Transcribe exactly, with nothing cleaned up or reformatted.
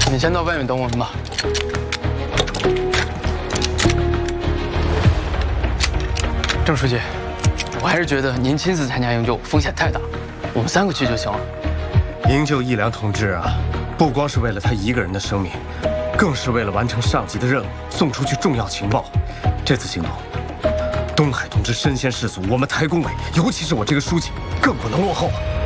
你先到外面等我们吧。郑书记，我还是觉得您亲自参加营救风险太大，我们三个去就行了。 营救义良同志啊，不光是为了他一个人的生命，更是为了完成上级的任务，送出去重要情报。这次行动，东海同志身先士卒，我们台工委，尤其是我这个书记，更不能落后啊！